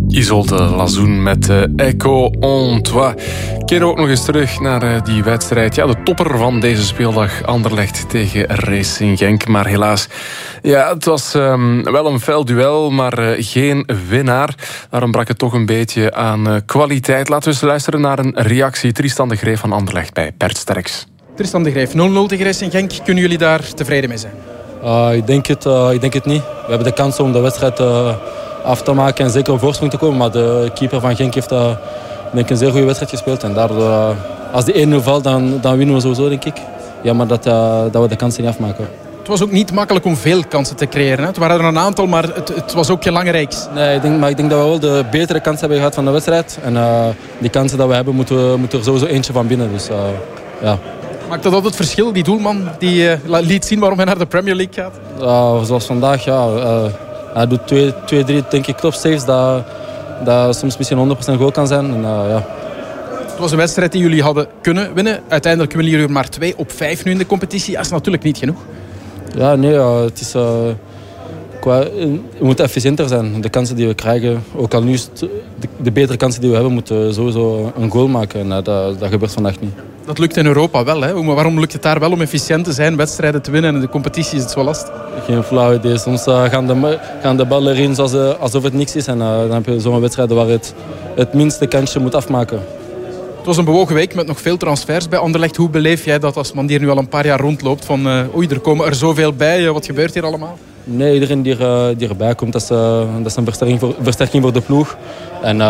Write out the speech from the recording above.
Isolde Lazoen met Echo en toi. Keer ook nog eens terug naar die wedstrijd. Ja, de topper van deze speeldag, Anderlecht tegen Racing Genk. Maar helaas, ja, het was wel een fel duel, maar geen winnaar. Daarom brak het toch een beetje aan kwaliteit. Laten we eens luisteren naar een reactie. Tristan de Greef van Anderlecht bij Bert Sterks. Tristan de Greef, 0-0 tegen Racing Genk. Kunnen jullie daar tevreden mee zijn? Ik denk het niet. We hebben de kans om de wedstrijd af te maken en zeker op voorsprong te komen. Maar de keeper van Genk heeft denk ik een zeer goede wedstrijd gespeeld. En daardoor, als die 1-0 valt, dan winnen we sowieso, denk ik. Ja, maar dat we de kansen niet afmaken. Het was ook niet makkelijk om veel kansen te creëren. Hè? Het waren er een aantal, maar het was ook belangrijk. Nee, ik denk dat we wel de betere kansen hebben gehad van de wedstrijd. En die kansen dat we hebben, moeten er sowieso eentje van binnen. Dus ja. Maakt dat het verschil, die doelman die liet zien waarom hij naar de Premier League gaat? Zoals vandaag, ja. Hij doet 2-3, denk ik, topsaves. Dat soms misschien 100% goal kan zijn. En, ja. Het was een wedstrijd die jullie hadden kunnen winnen. Uiteindelijk willen jullie er maar 2 op 5 nu in de competitie. Dat is natuurlijk niet genoeg. Ja, nee, het is... we moeten efficiënter zijn. De kansen die we krijgen, ook al nu is het, de betere kansen die we hebben, moeten sowieso een goal maken. En dat gebeurt vandaag niet. Dat lukt in Europa wel, hè? Maar waarom lukt het daar wel om efficiënt te zijn, wedstrijden te winnen en in de competitie is het zo lastig? Geen flauw idee. Soms gaan de ballen erin alsof het niks is. En dan heb je zo'n wedstrijden waar het minste kansje moet afmaken. Het was een bewogen week met nog veel transfers bij Anderlecht. Hoe beleef jij dat als man die er nu al een paar jaar rondloopt? Van er komen er zoveel bij. Wat gebeurt hier allemaal? Nee, iedereen die erbij komt, dat is een versterking voor de ploeg. En